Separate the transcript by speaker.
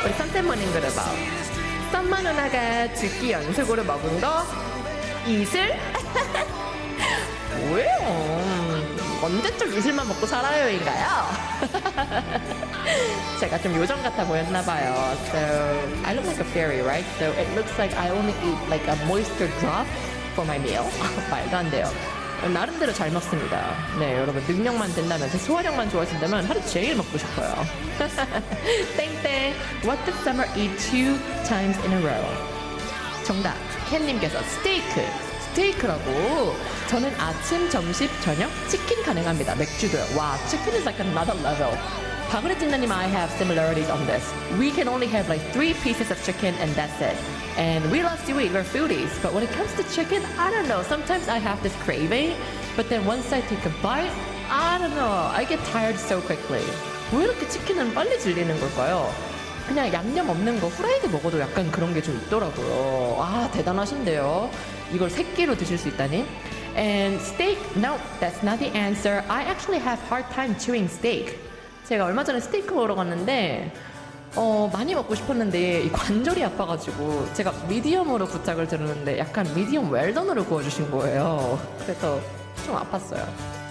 Speaker 1: 우리 선생모님 그래봐. 썸마 누나가 듣기 연속으로 먹은 거 이슬? 뭐예요? 언제적 이슬만 먹고 살아요인가요? 제가 좀 요정 같아 보였나봐요. So I look like a fairy, right? So it looks like I only eat like a moisture drop for my meal. 말도 안 돼요. 나름대로 잘 먹습니다. 네, 여러분 능력만 된다면, 소화력만 좋아진다면 하루 종일 먹고 싶어요. 땡땡. What did Summer eat 2 times in a row? 정답. 캔님께서 스테이크. 스테이크라고. 저는 아침, 점심, 저녁 치킨 가능합니다. 맥주도요. 와, chicken is like another level. 박은혜 팀장님, I have similarities on this. We can only have like 3 pieces of chicken and that's it. And we love to eat, we're foodies. But when it comes to chicken, I don't know. Sometimes I have this craving, but then once I take a bite, I don't know. I get tired so quickly. 왜 이렇게 치킨은 빨리 질리는 걸까요? 그냥 양념 없는 거 후라이드 먹어도 약간 그런 게 좀 있더라고요. 아, 대단하신데요. 이걸 3끼로 드실 수 있다니. And steak, no, that's not the answer. I actually have hard time chewing steak. 제가 얼마 전에 스테이크 먹으러 갔는데 많이 먹고 싶었는데 이 관절이 아파가지고 제가 미디엄으로 부탁을 드렸는데 약간 미디엄 웰던으로 구워주신 거예요. 그래서 좀 아팠어요.